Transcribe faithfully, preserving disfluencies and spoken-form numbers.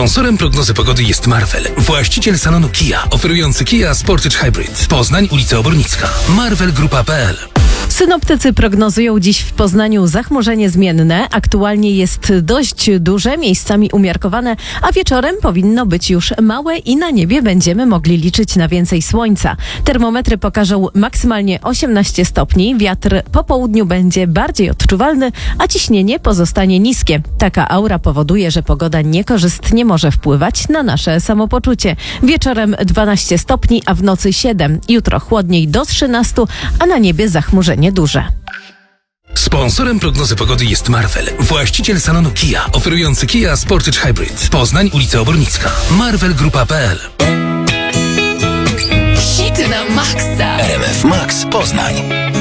Sponsorem prognozy pogody jest Marvel, właściciel salonu Kia, oferujący Kia Sportage Hybrid. Poznań, ulica Obornicka. Marvel Grupa kropka p l. Synoptycy prognozują dziś w Poznaniu zachmurzenie zmienne. Aktualnie jest dość duże, miejscami umiarkowane, a wieczorem powinno być już małe i na niebie będziemy mogli liczyć na więcej słońca. Termometry pokażą maksymalnie osiemnaście stopni, wiatr po południu będzie bardziej odczuwalny, a ciśnienie pozostanie niskie. Taka aura powoduje, że pogoda niekorzystnie może wpływać na nasze samopoczucie. Wieczorem dwanaście stopni, a w nocy siedem. Jutro chłodniej do trzynastu, a na niebie zachmurzenie duże. Sponsorem prognozy pogody jest Marvel, właściciel salonu Kia, oferujący Kia Sportage Hybrid. Poznań, ulica Obornicka. Marvel Grupa kropka p l. Hity na maksa. R M F Max Poznań.